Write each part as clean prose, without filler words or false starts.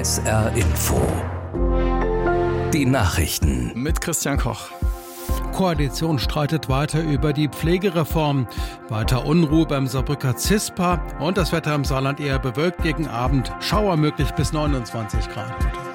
SR Info. Die Nachrichten. Mit Christian Koch. Koalition streitet weiter über die Pflegereform. Weiter Unruhe beim Saarbrücker CISPA und das Wetter im Saarland eher bewölkt gegen Abend. Schauer möglich bis 29 Grad.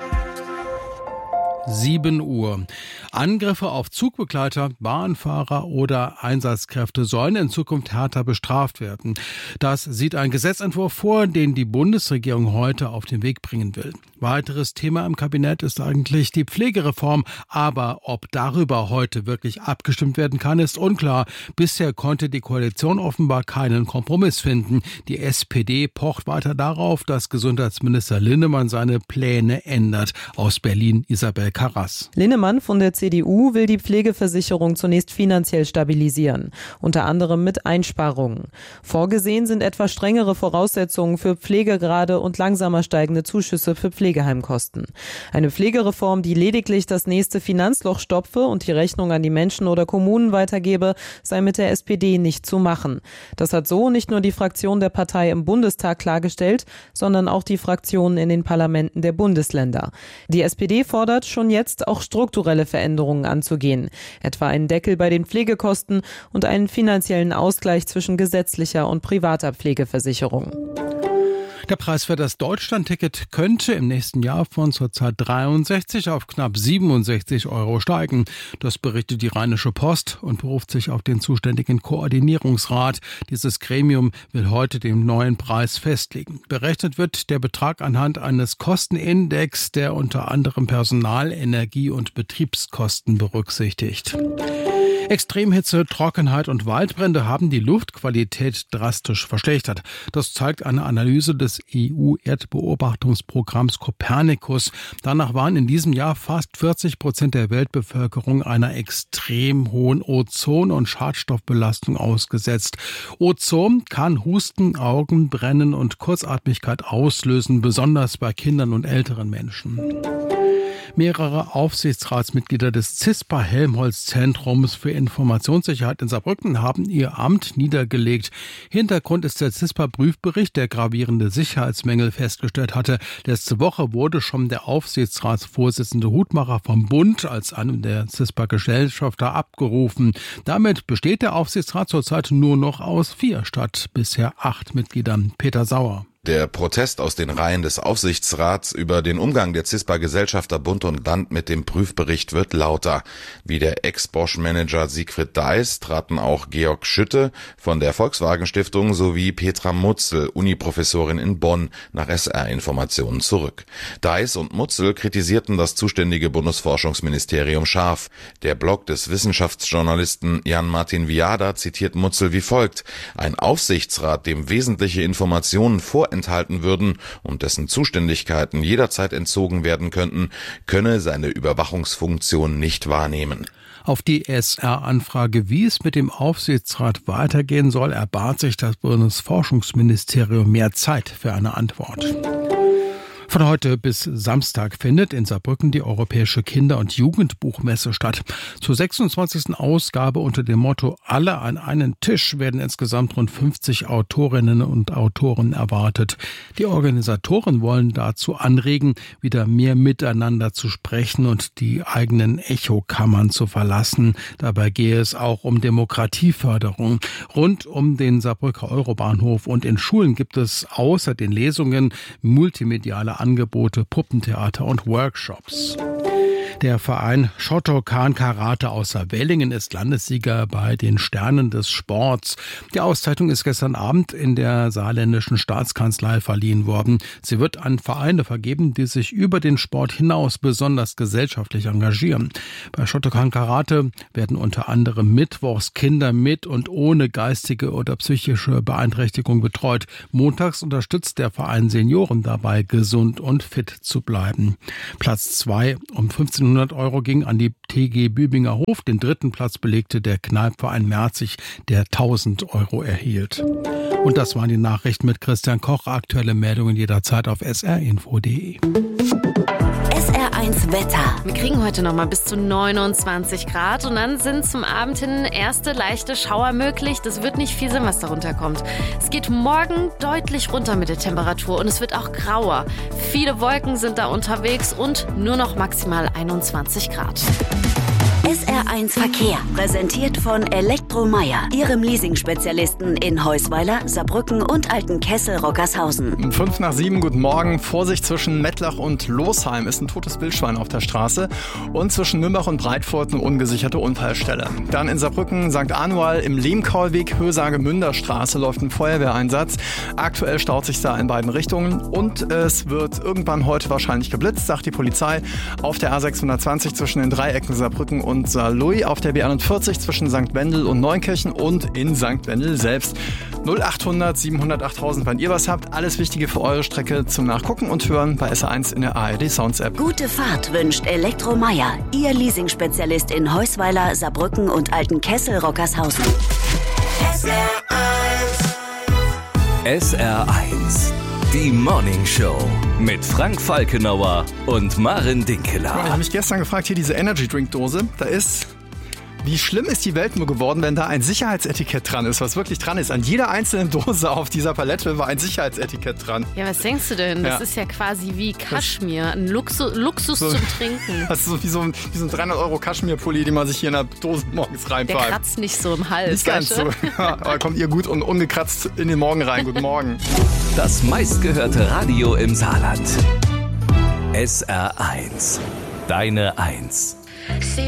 7 Uhr. Angriffe auf Zugbegleiter, Bahnfahrer oder Einsatzkräfte sollen in Zukunft härter bestraft werden. Das sieht ein Gesetzentwurf vor, den die Bundesregierung heute auf den Weg bringen will. Weiteres Thema im Kabinett ist eigentlich die Pflegereform. Aber ob darüber heute wirklich abgestimmt werden kann, ist unklar. Bisher konnte die Koalition offenbar keinen Kompromiss finden. Die SPD pocht weiter darauf, dass Gesundheitsminister Linnemann seine Pläne ändert. Aus Berlin Isabel Karras. Linnemann von der CDU will die Pflegeversicherung zunächst finanziell stabilisieren, unter anderem mit Einsparungen. Vorgesehen sind etwa strengere Voraussetzungen für Pflegegrade und langsamer steigende Zuschüsse für Pflegeheimkosten. Eine Pflegereform, die lediglich das nächste Finanzloch stopfe und die Rechnung an die Menschen oder Kommunen weitergebe, sei mit der SPD nicht zu machen. Das hat so nicht nur die Fraktion der Partei im Bundestag klargestellt, sondern auch die Fraktionen in den Parlamenten der Bundesländer. Die SPD fordert schon jetzt auch strukturelle Veränderungen anzugehen, etwa einen Deckel bei den Pflegekosten und einen finanziellen Ausgleich zwischen gesetzlicher und privater Pflegeversicherung. Der Preis für das Deutschlandticket könnte im nächsten Jahr von zurzeit 63 auf knapp 67 Euro steigen. Das berichtet die Rheinische Post und beruft sich auf den zuständigen Koordinierungsrat. Dieses Gremium will heute den neuen Preis festlegen. Berechnet wird der Betrag anhand eines Kostenindex, der unter anderem Personal-, Energie- und Betriebskosten berücksichtigt. Extremhitze, Trockenheit und Waldbrände haben die Luftqualität drastisch verschlechtert. Das zeigt eine Analyse des EU-Erdbeobachtungsprogramms Copernicus. Danach waren in diesem Jahr fast 40% der Weltbevölkerung einer extrem hohen Ozon- und Schadstoffbelastung ausgesetzt. Ozon kann Husten, Augenbrennen und Kurzatmigkeit auslösen, besonders bei Kindern und älteren Menschen. Mehrere Aufsichtsratsmitglieder des CISPA-Helmholtz-Zentrums für Informationssicherheit in Saarbrücken haben ihr Amt niedergelegt. Hintergrund ist der CISPA-Prüfbericht, der gravierende Sicherheitsmängel festgestellt hatte. Letzte Woche wurde schon der Aufsichtsratsvorsitzende Hutmacher vom Bund als einem der CISPA-Gesellschafter abgerufen. Damit besteht der Aufsichtsrat zurzeit nur noch aus 4 statt bisher 8 Mitgliedern. Peter Sauer. Der Protest aus den Reihen des Aufsichtsrats über den Umgang der CISPA-Gesellschafter Bund und Land mit dem Prüfbericht wird lauter. Wie der Ex-Bosch-Manager Siegfried Deis traten auch Georg Schütte von der Volkswagen-Stiftung sowie Petra Mutzel, Uniprofessorin in Bonn, nach SR-Informationen zurück. Deis und Mutzel kritisierten das zuständige Bundesforschungsministerium scharf. Der Blog des Wissenschaftsjournalisten Jan-Martin Viada zitiert Mutzel wie folgt: Ein Aufsichtsrat, dem wesentliche Informationen vorenthalten würden und dessen Zuständigkeiten jederzeit entzogen werden könnten, könne seine Überwachungsfunktion nicht wahrnehmen. Auf die SR-Anfrage, wie es mit dem Aufsichtsrat weitergehen soll, erbat sich das Bundesforschungsministerium mehr Zeit für eine Antwort. Von heute bis Samstag findet in Saarbrücken die Europäische Kinder- und Jugendbuchmesse statt. Zur 26. Ausgabe unter dem Motto »Alle an einen Tisch« werden insgesamt rund 50 Autorinnen und Autoren erwartet. Die Organisatoren wollen dazu anregen, wieder mehr miteinander zu sprechen und die eigenen Echokammern zu verlassen. Dabei gehe es auch um Demokratieförderung. Rund um den Saarbrücker Eurobahnhof und in Schulen gibt es außer den Lesungen multimediale Angebote, Puppentheater und Workshops. Der Verein Shotokan Karate aus Saarwellingen ist Landessieger bei den Sternen des Sports. Die Auszeichnung ist gestern Abend in der saarländischen Staatskanzlei verliehen worden. Sie wird an Vereine vergeben, die sich über den Sport hinaus besonders gesellschaftlich engagieren. Bei Shotokan Karate werden unter anderem mittwochs Kinder mit und ohne geistige oder psychische Beeinträchtigung betreut. Montags unterstützt der Verein Senioren dabei, gesund und fit zu bleiben. Platz 2 um 1500 Euro ging an die TG Bübinger Hof. Den 3. Platz belegte der Kneipverein Merzig, der 1000 Euro erhielt. Und das waren die Nachrichten mit Christian Koch. Aktuelle Meldungen jederzeit auf srinfo.de. SR1 SR1 Wetter. Wir kriegen heute noch mal bis zu 29 Grad und dann sind zum Abend hin erste leichte Schauer möglich. Das wird nicht viel sein, was darunter kommt. Es geht morgen deutlich runter mit der Temperatur und es wird auch grauer. Viele Wolken sind da unterwegs und nur noch maximal 21 Grad. SR1 Verkehr, präsentiert von Elektromeier, Ihrem Leasing-Spezialisten in Heusweiler, Saarbrücken und Altenkessel-Rockershausen. 6:05, guten Morgen. Vorsicht, zwischen Mettlach und Losheim ist ein totes Wildschwein auf der Straße und zwischen Nürnberg und Breitfurt eine ungesicherte Unfallstelle. Dann in Saarbrücken, St. Anual im Lehmkaulweg, Hösage-Münderstraße läuft ein Feuerwehreinsatz. Aktuell staut sich da in beiden Richtungen und es wird irgendwann heute wahrscheinlich geblitzt, sagt die Polizei. Auf der A620 zwischen den Dreiecken Saarbrücken und Saarlouis, auf der B41 zwischen St. Wendel und Neunkirchen und in St. Wendel selbst. 0800 700 8000, wenn ihr was habt. Alles Wichtige für eure Strecke zum Nachgucken und Hören bei SR1 in der ARD Sounds App. Gute Fahrt wünscht Elektromeier, Ihr Leasing-Spezialist in Heusweiler, Saarbrücken und Altenkessel-Rockershausen. SR1, die Morning Show mit Frank Falkenauer und Maren Dinkeler. Ich habe mich gestern gefragt, hier diese Energy-Drink-Dose, da ist... Wie schlimm ist die Welt nur geworden, wenn da ein Sicherheitsetikett dran ist, was wirklich dran ist. An jeder einzelnen Dose auf dieser Palette war ein Sicherheitsetikett dran. Ja, was denkst du denn? Das ist ja quasi wie Kaschmir, ein Luxus so, zum Trinken. Das ist so wie so ein 300 € Kaschmir-Pulli, den man sich hier in der Dose morgens reinpfeift. Der kratzt nicht so im Hals. Nicht ganz so. Ja, aber kommt ihr gut und ungekratzt in den Morgen rein. Guten Morgen. Das meistgehörte Radio im Saarland. SR1, deine Eins.